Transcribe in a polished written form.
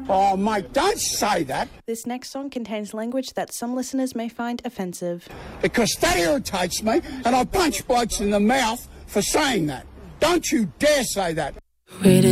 Oh, mate, don't say that. This next song contains language that some listeners may find offensive. Because that irritates me, and I punch blokes in the mouth for saying that. Don't you dare say that.